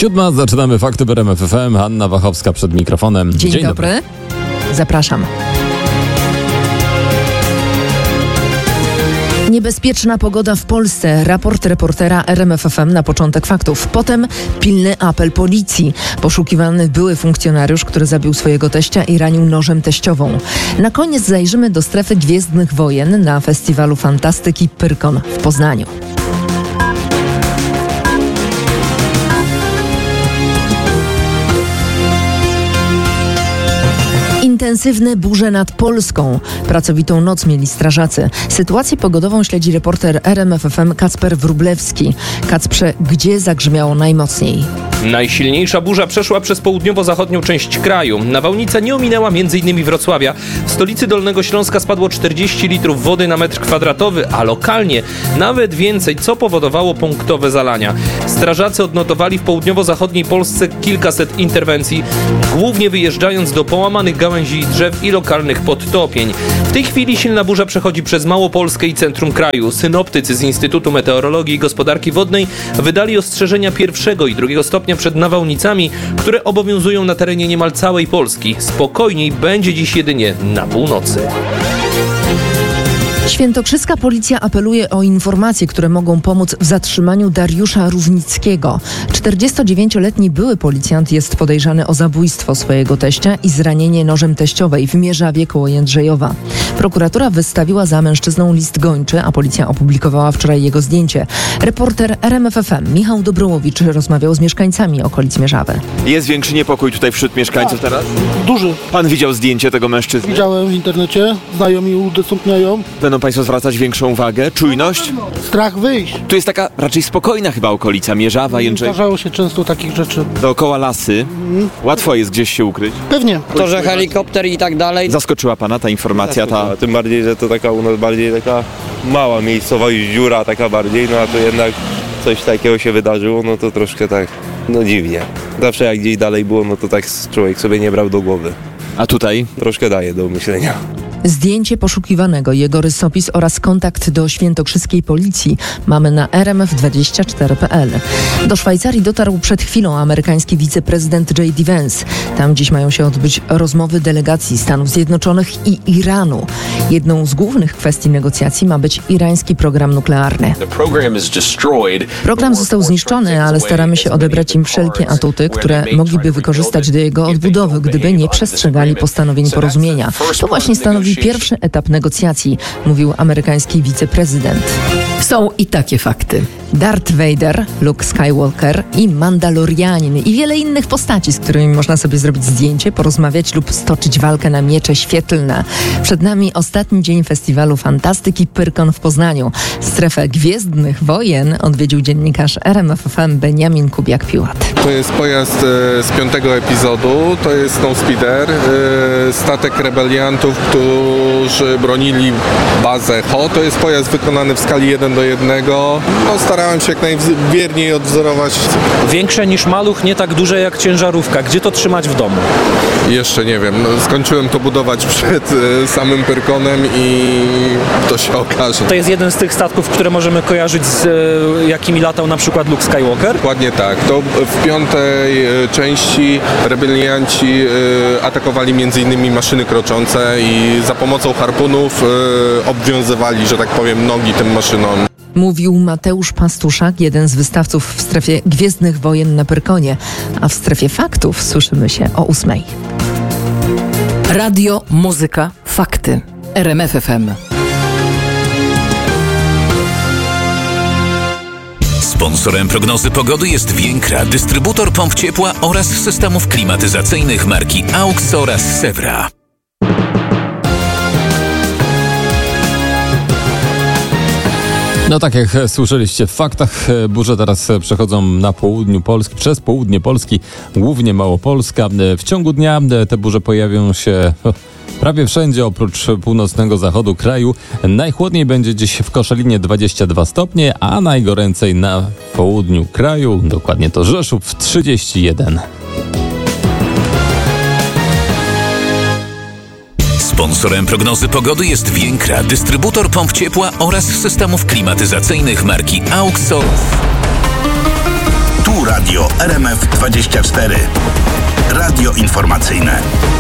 7:00, zaczynamy Fakty w RMF FM. Anna Wachowska przed mikrofonem. Dzień dobry. Zapraszam. Niebezpieczna pogoda w Polsce. Raport reportera RMF FM na początek faktów. Potem pilny apel policji. Poszukiwany były funkcjonariusz, który zabił swojego teścia i ranił nożem teściową. Na koniec zajrzymy do strefy Gwiezdnych Wojen na festiwalu fantastyki Pyrkon w Poznaniu. Intensywne burze nad Polską. Pracowitą noc mieli strażacy. Sytuację pogodową śledzi reporter RMF FM Kacper Wróblewski. Kacprze, gdzie zagrzmiało najmocniej? Najsilniejsza burza przeszła przez południowo-zachodnią część kraju. Nawałnica nie ominęła m.in. Wrocławia. W stolicy Dolnego Śląska spadło 40 litrów wody na metr kwadratowy, a lokalnie nawet więcej, co powodowało punktowe zalania. Strażacy odnotowali w południowo-zachodniej Polsce kilkaset interwencji, głównie wyjeżdżając do połamanych gałęzi i drzew i lokalnych podtopień. W tej chwili silna burza przechodzi przez Małopolskę i centrum kraju. Synoptycy z Instytutu Meteorologii i Gospodarki Wodnej wydali ostrzeżenia 1. i 2. stopnia przed nawałnicami, które obowiązują na terenie niemal całej Polski. Spokojniej będzie dziś jedynie na północy. Świętokrzyska policja apeluje o informacje, które mogą pomóc w zatrzymaniu Dariusza Równickiego. 49-letni były policjant jest podejrzany o zabójstwo swojego teścia i zranienie nożem teściowej w Mierzawie koło Jędrzejowa. Prokuratura wystawiła za mężczyzną list gończy, a policja opublikowała wczoraj jego zdjęcie. Reporter RMF FM Michał Dobrołowicz rozmawiał z mieszkańcami okolic Mierzawy. Jest większy niepokój tutaj wśród mieszkańców teraz? Duży. Pan widział zdjęcie tego mężczyzny? Widziałem w internecie, znajomi udostępniają. Będą Państwo zwracać większą uwagę? Czujność? Strach wyjść. Tu jest taka raczej spokojna chyba okolica, Mierzawa, Jędrzej. Zdarzało się często takich rzeczy. Dookoła lasy. Łatwo jest gdzieś się ukryć. Pewnie. To, że helikopter i tak dalej. Zaskoczyła Pana ta informacja? Tym bardziej, że to taka u nas bardziej taka mała miejscowość, dziura taka bardziej, no a to jednak coś takiego się wydarzyło, no to troszkę tak, no dziwnie. Zawsze jak gdzieś dalej było, no to tak człowiek sobie nie brał do głowy. A tutaj? Troszkę daje do myślenia. Zdjęcie poszukiwanego, jego rysopis oraz kontakt do świętokrzyskiej policji mamy na rmf24.pl. Do Szwajcarii dotarł przed chwilą amerykański wiceprezydent J.D. Vance. Tam dziś mają się odbyć rozmowy delegacji Stanów Zjednoczonych i Iranu. Jedną z głównych kwestii negocjacji ma być irański program nuklearny. Program został zniszczony, ale staramy się odebrać im wszelkie atuty, które mogliby wykorzystać do jego odbudowy, gdyby nie przestrzegali postanowień porozumienia. To właśnie stanowi pierwszy etap negocjacji, mówił amerykański wiceprezydent. Są i takie fakty. Darth Vader, Luke Skywalker i Mandalorianin i wiele innych postaci, z którymi można sobie zrobić zdjęcie, porozmawiać lub stoczyć walkę na miecze świetlne. Przed nami ostatni dzień festiwalu fantastyki Pyrkon w Poznaniu. Strefę Gwiezdnych Wojen odwiedził dziennikarz RMF FM Beniamin Kubiak-Piłat. To jest pojazd z 5. epizodu, to jest Snowspeeder, statek rebeliantów, którzy bronili bazę Ho. To jest pojazd wykonany w skali 1:1. No, starałem się jak najwierniej odwzorować. Większe niż maluch, nie tak duże jak ciężarówka. Gdzie to trzymać w domu? Jeszcze nie wiem. No, skończyłem to budować przed samym Pyrkonem i to się okaże. To jest jeden z tych statków, które możemy kojarzyć z jakimi latał na przykład Luke Skywalker? Dokładnie tak. To w 5. części rebelianci atakowali m.in. maszyny kroczące i za pomocą harpunów obwiązywali, że tak powiem, nogi tym maszynom. Mówił Mateusz Pastuszak, jeden z wystawców w strefie Gwiezdnych Wojen na Pyrkonie, a w strefie faktów słyszymy się o 8:00. Radio, muzyka, fakty. RMF FM. Sponsorem prognozy pogody jest Więkra, dystrybutor pomp ciepła oraz systemów klimatyzacyjnych marki AUX oraz Sewra. No tak jak słyszeliście w faktach, burze teraz przechodzą na południu Polski, przez południe Polski, głównie Małopolska. W ciągu dnia te burze pojawią się prawie wszędzie oprócz północnego zachodu kraju. Najchłodniej będzie dziś w Koszalinie 22 stopnie, a najgoręcej na południu kraju, dokładnie to Rzeszów, 31. Sponsorem prognozy pogody jest Więkra, dystrybutor pomp ciepła oraz systemów klimatyzacyjnych marki AUX. Tu Radio Radio RMF24. Radio informacyjne.